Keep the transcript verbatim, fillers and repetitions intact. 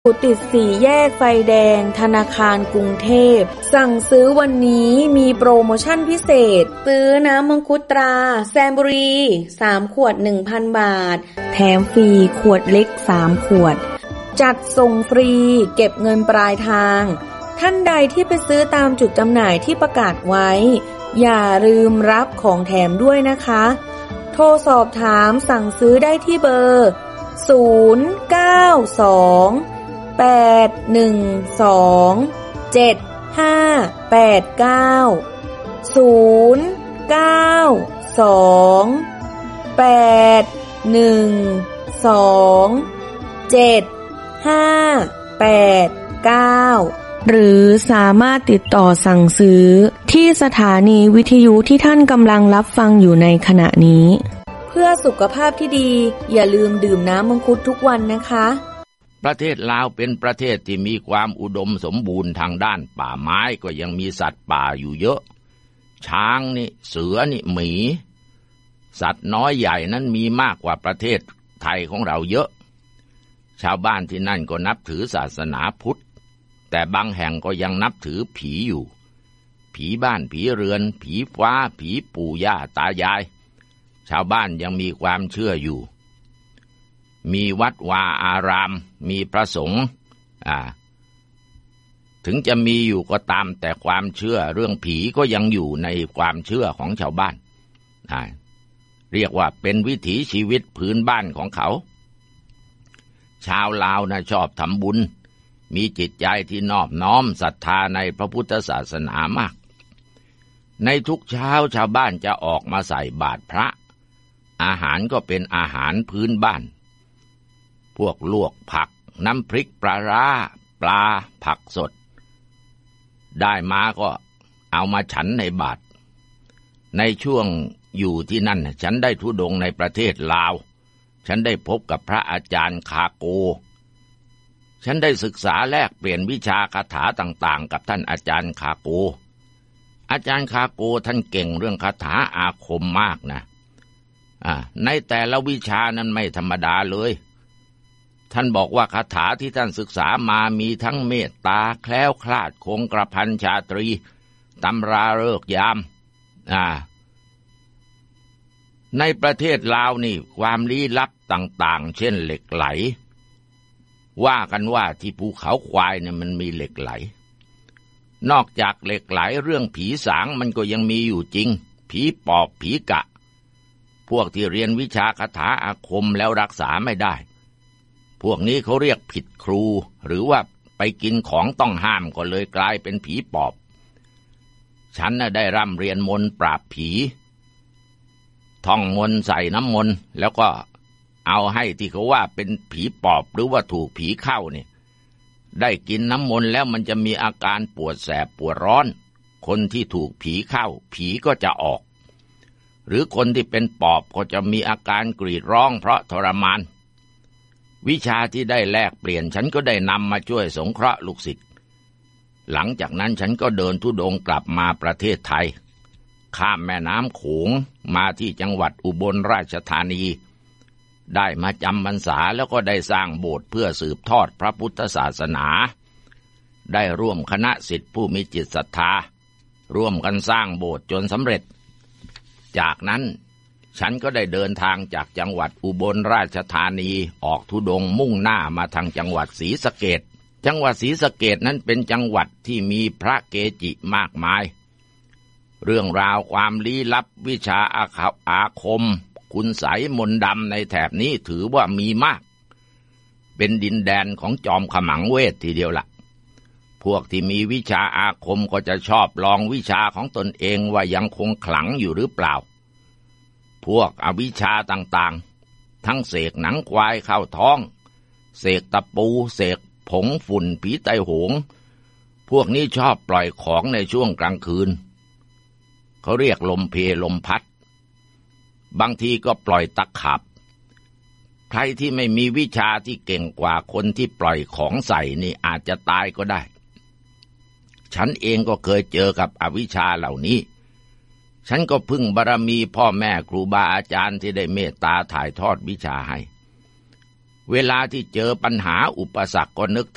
ติดสี่แยกไฟแดงธนาคารกรุงเทพสั่งซื้อวันนี้มีโปรโมชั่นพิเศษซื้อน้ำมังคุดตราแซมบุรีสามขวด หนึ่งพัน บาทแถมฟรีขวดเล็กสามขวดจัดส่งฟรีเก็บเงินปลายทางท่านใดที่ไปซื้อตามจุดจำหน่ายที่ประกาศไว้อย่าลืมรับของแถมด้วยนะคะโทรสอบถามสั่งซื้อได้ที่เบอร์ศูนย์ เก้า สอง แปด หนึ่ง สอง เจ็ด ห้า แปด เก้า ศูนย์ เก้า สอง แปด หนึ่ง สอง เจ็ด ห้า แปด เก้าหรือสามารถติดต่อสั่งซื้อที่สถานีวิทยุที่ท่านกำลังรับฟังอยู่ในขณะนี้เพื่อสุขภาพที่ดีอย่าลืมดื่มน้ำมังคุดทุกวันนะคะประเทศลาวเป็นประเทศที่มีความอุดมสมบูรณ์ทางด้านป่าไม้ก็ยังมีสัตว์ป่าอยู่เยอะช้างนี่เสือนี่หมีสัตว์น้อยใหญ่นั้นมีมากกว่าประเทศไทยของเราเยอะชาวบ้านที่นั่นก็นับถือศาสนาพุทธแต่บางแห่งก็ยังนับถือผีอยู่ผีบ้านผีเรือนผีฟ้าผีปู่ย่าตายายชาวบ้านยังมีความเชื่ออยู่มีวัดวาอารามมีพระสงฆ์อ่าถึงจะมีอยู่ก็ตามแต่ความเชื่อเรื่องผีก็ยังอยู่ในความเชื่อของชาวบ้านอ่าเรียกว่าเป็นวิถีชีวิตพื้นบ้านของเขาชาวลาวนะชอบทำบุญมีจิตใจที่นอบน้อมศรัทธาในพระพุทธศาสนามากในทุกเช้าชาวบ้านจะออกมาใส่บาตรพระอาหารก็เป็นอาหารพื้นบ้านพวกลวกผักน้ำพริกปลาร้าปลาผักสดได้มาก็เอามาฉันในบาตรในช่วงอยู่ที่นั่นฉันได้ธุดงค์ในประเทศลาวฉันได้พบกับพระอาจารย์คาโกฉันได้ศึกษาแลกเปลี่ยนวิชาคาถาต่างๆกับท่านอาจารย์คาโกอาจารย์คาโกท่านเก่งเรื่องคาถาอาคมมากนะอ่าในแต่ละวิชานั้นไม่ธรรมดาเลยท่านบอกว่าคาถาที่ท่านศึกษามามีทั้งเมตตาแคล้วคลาดคงกระพันชาตรีตำราฤกษ์ยามอ่าในประเทศลาวนี่ความลี้ลับต่างๆเช่นเหล็กไหลว่ากันว่าที่ภูเขาควายเนี่ยมันมีเหล็กไหลนอกจากเหล็กไหลเรื่องผีสางมันก็ยังมีอยู่จริงผีปอบผีกะพวกที่เรียนวิชาคาถาอาคมแล้วรักษาไม่ได้พวกนี้เขาเรียกผิดครูหรือว่าไปกินของต้องห้ามก็เลยกลายเป็นผีปอบฉันน่ะได้ร่ำเรียนมนต์ปราบผีท่องมนต์ใส่น้ำมนต์แล้วก็เอาให้ที่เขาว่าเป็นผีปอบหรือว่าถูกผีเข้าเนี่ยได้กินน้ำมนต์แล้วมันจะมีอาการปวดแสบปวดร้อนคนที่ถูกผีเข้าผีก็จะออกหรือคนที่เป็นปอบก็จะมีอาการกรีดร้องเพราะทรมานวิชาที่ได้แลกเปลี่ยนฉันก็ได้นำมาช่วยสงเคราะห์ลูกศิษย์หลังจากนั้นฉันก็เดินธุดงค์กลับมาประเทศไทยข้ามแม่น้ำโขงมาที่จังหวัดอุบลราชธานีได้มาจำพรรษาแล้วก็ได้สร้างโบสถ์เพื่อสืบทอดพระพุทธศาสนาได้ร่วมคณะศิษย์ผู้มีจิตศรัทธาร่วมกันสร้างโบสถ์จนสำเร็จจากนั้นฉันก็ได้เดินทางจากจังหวัดอุบลราชธานีออกธุดงค์มุ่งหน้ามาทางจังหวัดศรีสะเกษจังหวัดศรีสะเกษนั้นเป็นจังหวัดที่มีพระเกจิมากมายเรื่องราวความลี้ลับวิชาอาคอาคมคุณไสยมนต์ดำในแถบนี้ถือว่ามีมากเป็นดินแดนของจอมขมังเวททีเดียวละพวกที่มีวิชาอาคมก็จะชอบลองวิชาของตนเองว่ายังคงขลังอยู่หรือเปล่าพวกอวิชชาต่างๆทั้งเสกหนังควายเข้าท้องเสกตะปูเสกผงฝุ่นผีไตโหงพวกนี้ชอบปล่อยของในช่วงกลางคืนเขาเรียกลมเพลลมพัดบางทีก็ปล่อยตะขาบใครที่ไม่มีวิชาที่เก่งกว่าคนที่ปล่อยของใส่นี่อาจจะตายก็ได้ฉันเองก็เคยเจอกับอวิชชาเหล่านี้ฉันก็พึ่งบารมีพ่อแม่ครูบาอาจารย์ที่ได้เมตตาถ่ายทอดวิชาให้เวลาที่เจอปัญหาอุปสรรคก็นึก